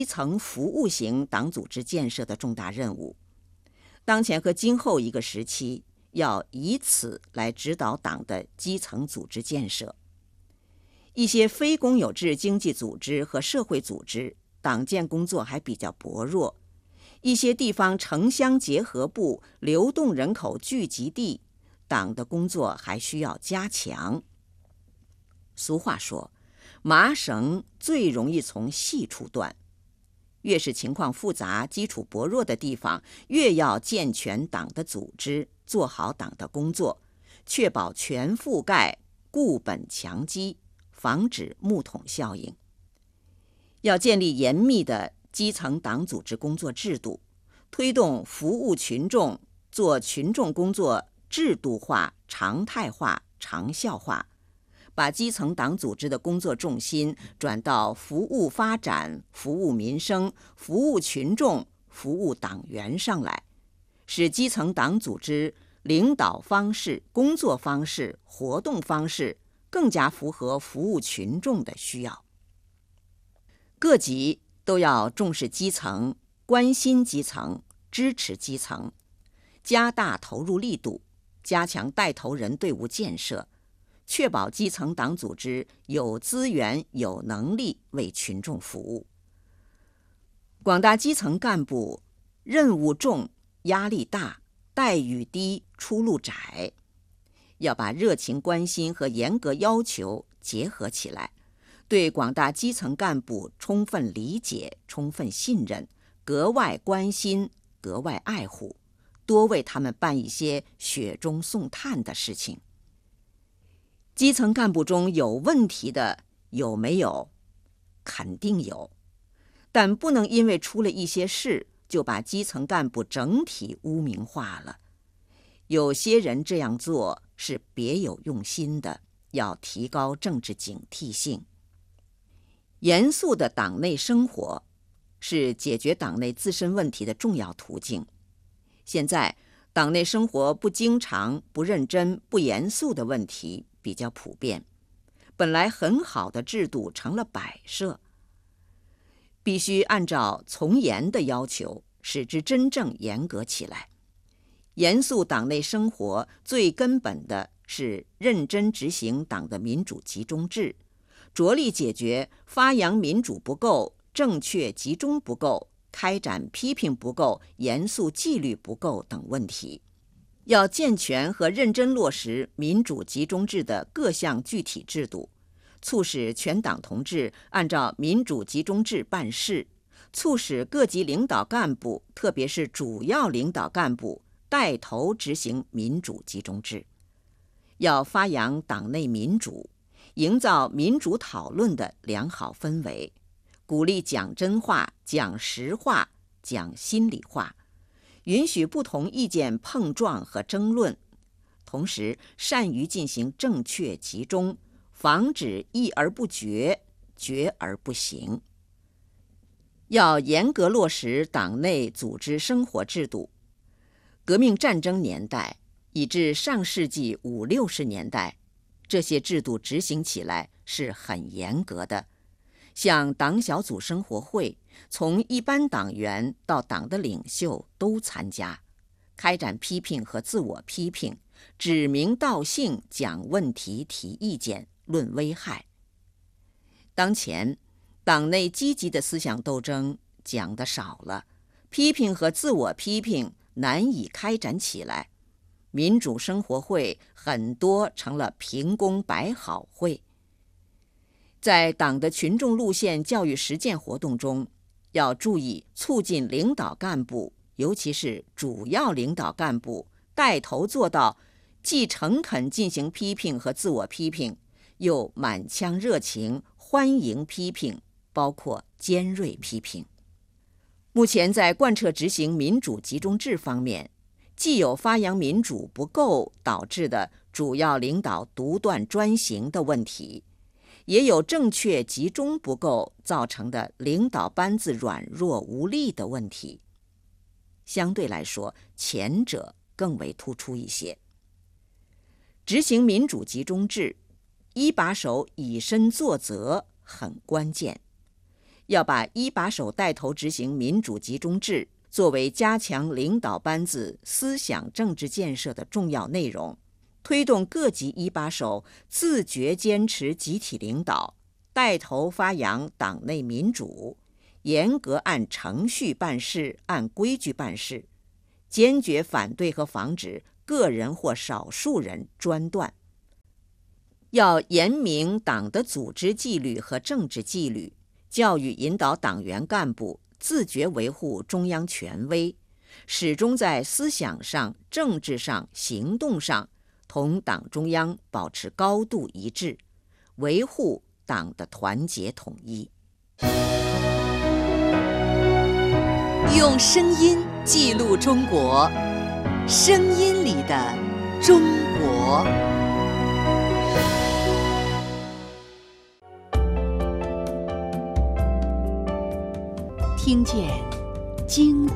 基层服务型党组织建设的重大任务。当前和今后一个时期，要以此来指导党的基层组织建设。一些非公有制经济组织和社会组织，党建工作还比较薄弱。一些地方城乡结合部、流动人口聚集地，党的工作还需要加强。俗话说，麻绳最容易从细处断。越是情况复杂、基础薄弱的地方，越要健全党的组织，做好党的工作，确保全覆盖，固本强基，防止木桶效应。要建立严密的基层党组织工作制度，推动服务群众，做群众工作制度化、常态化、长效化，把基层党组织的工作重心转到服务发展、服务民生、服务群众、服务党员上来，使基层党组织领导方式、工作方式、活动方式更加符合服务群众的需要。各级都要重视基层，关心基层，支持基层，加大投入力度，加强带头人队伍建设，确保基层党组织有资源、有能力为群众服务。广大基层干部任务重、压力大、待遇低、出路窄，要把热情关心和严格要求结合起来，对广大基层干部充分理解、充分信任，格外关心、格外爱护，多为他们办一些雪中送炭的事情。基层干部中有问题的有没有？肯定有，但不能因为出了一些事就把基层干部整体污名化了。有些人这样做是别有用心的，要提高政治警惕性。严肃的党内生活是解决党内自身问题的重要途径。现在党内生活不经常、不认真、不严肃的问题比较普遍，本来很好的制度成了摆设，必须按照从严的要求，使之真正严格起来。严肃党内生活最根本的是认真执行党的民主集中制，着力解决发扬民主不够、正确集中不够、开展批评不够、严肃纪律不够等问题。要健全和认真落实民主集中制的各项具体制度，促使全党同志按照民主集中制办事，促使各级领导干部，特别是主要领导干部带头执行民主集中制。要发扬党内民主，营造民主讨论的良好氛围，鼓励讲真话、讲实话、讲心里话，允许不同意见碰撞和争论，同时善于进行正确集中，防止议而不决，决而不行。要严格落实党内组织生活制度。革命战争年代以至上世纪50、60年代，这些制度执行起来是很严格的。像党小组生活会，从一般党员到党的领袖都参加，开展批评和自我批评，指名道姓讲问题、提意见、论危害。当前党内积极的思想斗争讲得少了，批评和自我批评难以开展起来，民主生活会很多成了评功摆好会。在党的群众路线教育实践活动中，要注意促进领导干部，尤其是主要领导干部带头做到既诚恳进行批评和自我批评，又满腔热情欢迎批评，包括尖锐批评。目前在贯彻执行民主集中制方面，既有发扬民主不够导致的主要领导独断专行的问题，也有正确集中不够造成的领导班子软弱无力的问题。相对来说，前者更为突出一些。执行民主集中制，一把手以身作则很关键。 要把一把手带头执行民主集中制作为加强领导班子思想政治建设的重要内容，推动各级一把手自觉坚持集体领导，带头发扬党内民主，严格按程序办事，按规矩办事，坚决反对和防止个人或少数人专断。要严明党的组织纪律和政治纪律，教育引导党员干部自觉维护中央权威，始终在思想上、政治上、行动上同党中央保持高度一致，维护党的团结统一。 用声音记录中国，声音里的中国。听见经